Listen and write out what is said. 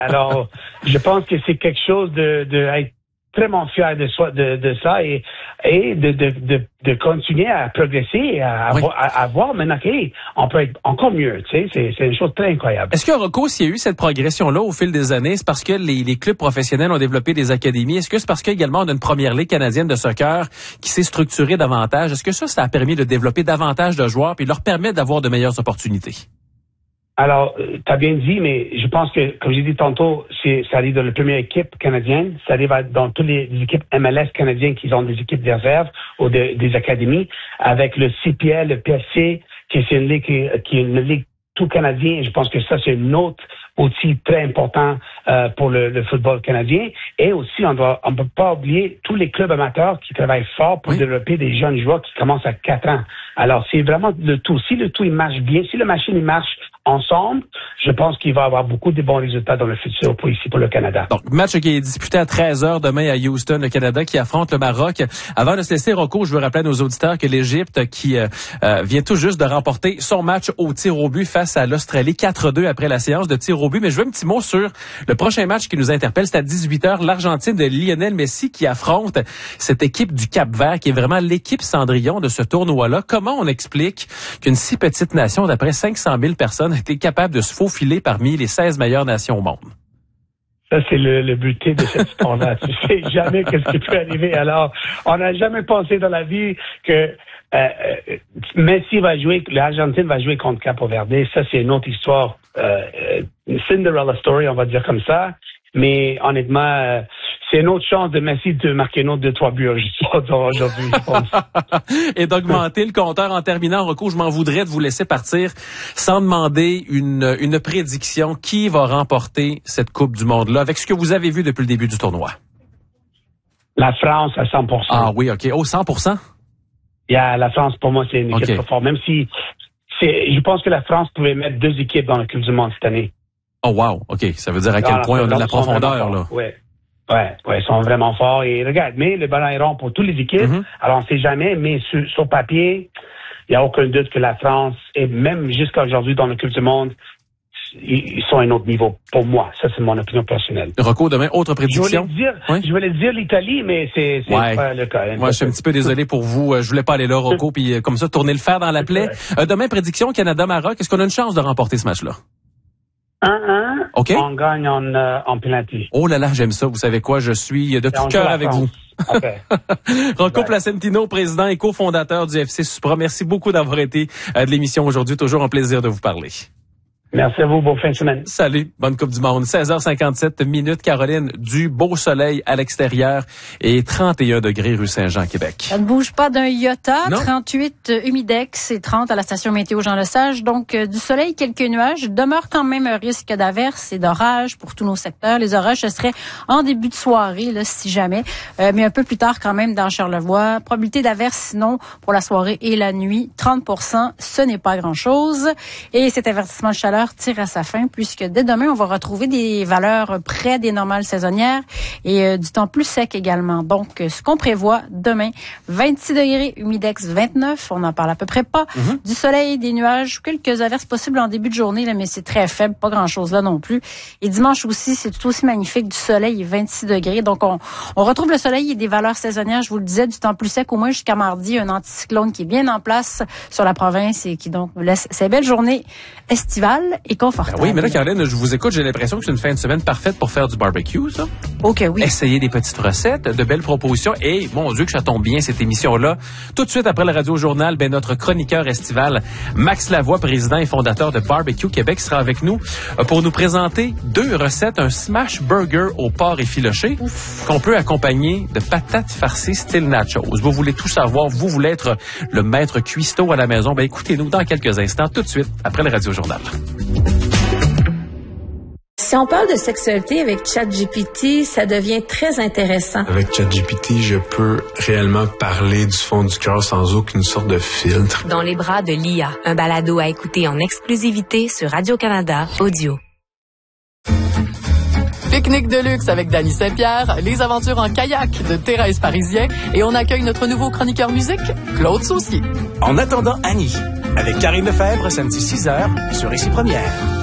Alors, je pense que c'est quelque chose de être vraiment fier de ça et de continuer à progresser et à voir maintenant qu'on peut être encore mieux. Tu sais, c'est une chose très incroyable. Est-ce que, Rocco, s'il y a eu cette progression-là au fil des années, c'est parce que les clubs professionnels ont développé des académies? Est-ce que c'est parce qu'également on a une première ligue canadienne de soccer qui s'est structurée davantage? Est-ce que ça a permis de développer davantage de joueurs puis leur permet d'avoir de meilleures opportunités? Alors, tu as bien dit, mais je pense que, comme j'ai dit tantôt, ça arrive dans la première équipe canadienne, ça arrive dans toutes les équipes MLS canadiennes qui ont des équipes de réserve ou des académies, avec le CPL, le PSC, qui est une ligue qui est une ligue tout canadien. Je pense que ça, c'est un autre outil très important pour le football canadien. Et aussi, on ne peut pas oublier tous les clubs amateurs qui travaillent fort pour développer des jeunes joueurs qui commencent à 4 ans. Alors, c'est vraiment le tout. Si le tout il marche bien, si la machine il marche ensemble, je pense qu'il va y avoir beaucoup de bons résultats dans le futur pour le Canada. Donc, match qui est disputé à 13h demain à Houston, le Canada qui affronte le Maroc. Avant de se laisser, Rocco, je veux rappeler à nos auditeurs que l'Égypte qui vient tout juste de remporter son match au tir au but face à l'Australie, 4-2 après la séance de tir au but. Mais je veux un petit mot sur le prochain match qui nous interpelle. C'est à 18h, l'Argentine de Lionel Messi qui affronte cette équipe du Cap-Vert qui est vraiment l'équipe Cendrillon de ce tournoi-là. Comment on explique qu'une si petite nation d'à peu 500 000 personnes a été capable de se faufiler parmi les 16 meilleures nations au monde? Ça, c'est le beauté de cette sport-là. Tu sais jamais qu'est-ce qui peut arriver. Alors, on n'a jamais pensé dans la vie que Messi va jouer, l'Argentine va jouer contre Capo Verde. Ça, c'est une autre histoire. Une Cinderella story, on va dire comme ça. Mais honnêtement, c'est une autre chance de Messi de marquer une autre 2-3 buts aujourd'hui, je pense. Et d'augmenter le compteur en terminant, Rocco, je m'en voudrais de vous laisser partir sans demander une prédiction. Qui va remporter cette Coupe du Monde-là avec ce que vous avez vu depuis le début du tournoi? La France à 100%. Ah oui, OK. Oh, 100%? La France, pour moi, c'est une équipe très forte. Même si je pense que la France pouvait mettre 2 équipes dans la Coupe du Monde cette année. Oh wow, OK. Ça veut dire à quel point on a de la profondeur, là. Ouais, ils sont vraiment forts. Et regarde, mais le ballon est rond pour toutes les équipes. Alors, on ne sait jamais, mais sur papier, il n'y a aucun doute que la France, et même jusqu'à aujourd'hui dans la Coupe du Monde, ils sont à un autre niveau. Pour moi, ça, c'est mon opinion personnelle. Rocco, demain, autre prédiction? Je voulais dire l'Italie, mais c'est pas le cas. Moi, je suis un petit peu désolé pour vous. Je voulais pas aller là, Rocco, puis comme ça, tourner le fer dans la plaie. Demain, prédiction Canada-Maroc. Est-ce qu'on a une chance de remporter ce match-là? 1-1. Okay. On gagne en penalty. Oh là là, j'aime ça. Vous savez quoi? Je suis de tout cœur avec vous. Okay. Rocco Placentino, président et cofondateur du FC Supra. Merci beaucoup d'avoir été de l'émission aujourd'hui. Toujours un plaisir de vous parler. Merci à vous. Bonne fin de semaine. Salut. Bonne Coupe du Monde. 16h57 minutes. Caroline, du beau soleil à l'extérieur et 31 degrés rue Saint-Jean, Québec. Ça ne bouge pas d'un iota. Non. 38 humidex et 30 à la station météo Jean-Lesage. Donc, du soleil, quelques nuages. Demeure quand même un risque d'averse et d'orage pour tous nos secteurs. Les orages, ce serait en début de soirée, là, si jamais. Mais un peu plus tard quand même dans Charlevoix. Probabilité d'averse, sinon, pour la soirée et la nuit. 30%, ce n'est pas grand-chose. Et cet avertissement de chaleur tire à sa fin puisque dès demain, on va retrouver des valeurs près des normales saisonnières et du temps plus sec également. Donc, ce qu'on prévoit demain, 26 degrés, humidex 29, on en parle à peu près pas. Du soleil, des nuages, quelques averses possibles en début de journée, là, mais c'est très faible, pas grand-chose là non plus. Et dimanche aussi, c'est tout aussi magnifique, du soleil, 26 degrés. Donc, on retrouve le soleil et des valeurs saisonnières, je vous le disais, du temps plus sec au moins jusqu'à mardi, un anticyclone qui est bien en place sur la province et qui donc laisse ces belles journées estivales et confortable. Ben oui, mais là, Caroline, je vous écoute, j'ai l'impression que c'est une fin de semaine parfaite pour faire du barbecue, ça. OK, oui. Essayer des petites recettes, de belles propositions et, mon Dieu, que ça tombe bien, cette émission-là. Tout de suite après le Radio-Journal, notre chroniqueur estival, Max Lavoie, président et fondateur de Barbecue Québec, sera avec nous pour nous présenter 2 recettes, un smash burger au porc effiloché qu'on peut accompagner de patates farcies style nachos. Vous voulez tout savoir, vous voulez être le maître cuistot à la maison, écoutez-nous dans quelques instants, tout de suite après le Radio-Journal. Si on parle de sexualité avec ChatGPT, ça devient très intéressant. Avec ChatGPT, je peux réellement parler du fond du cœur sans aucune sorte de filtre. Dans les bras de l'IA, un balado à écouter en exclusivité sur Radio-Canada Audio. Pique-nique de luxe avec Dany Saint-Pierre, les aventures en kayak de Thérèse Parisien et on accueille notre nouveau chroniqueur musique, Claude Saucier. En attendant Annie, avec Karine Lefebvre, samedi 6h sur Ici Première.